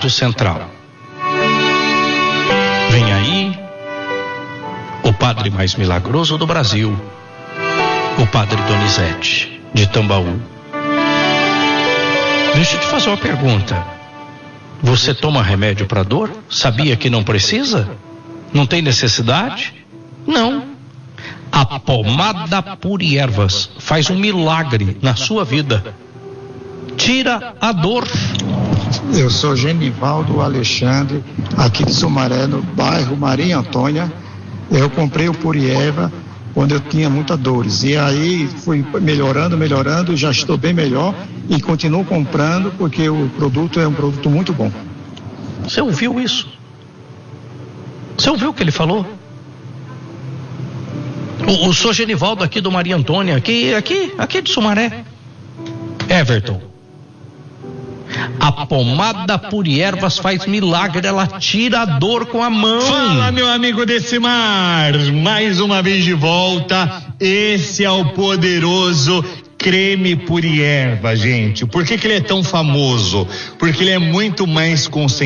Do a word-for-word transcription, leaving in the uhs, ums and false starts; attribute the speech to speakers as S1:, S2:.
S1: Mato Central. Vem aí o padre mais milagroso do Brasil, o padre Donizete, de Tambaú. Deixa eu te fazer uma pergunta. Você toma remédio para dor? Sabia que não precisa? Não tem necessidade? Não. A pomada Puri Ervas faz um milagre na sua vida. Tira a dor.
S2: Eu sou Genivaldo Alexandre, aqui de Sumaré, no bairro Maria Antônia. Eu comprei o Puri Erva quando eu tinha muitas dores. E aí fui melhorando, melhorando, já estou bem melhor e continuo comprando porque o produto é um produto muito bom.
S1: Você ouviu isso? Você ouviu o que ele falou? O, o sou Genivaldo aqui do Maria Antônia, aqui, aqui, aqui de Sumaré. Everton. A pomada Puri Ervas faz milagre, ela tira a dor com a mão.
S3: Fala, meu amigo Decimar, mais uma vez de volta. Esse é o poderoso creme Puri Erva, gente. Por que que ele é tão famoso? Porque ele é muito mais concentrado.